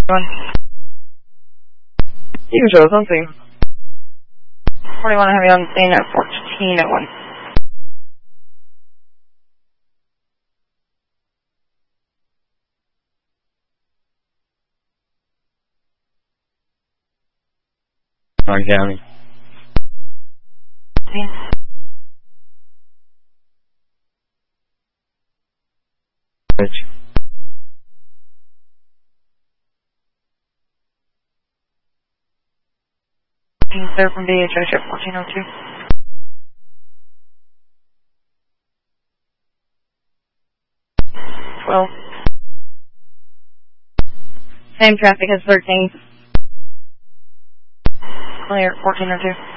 You can show us on scene. 41, I have you on scene at 1401. Orange County. Scene. Which? Third from DHS at 1402. Well, same traffic as 13. Clear, 1402.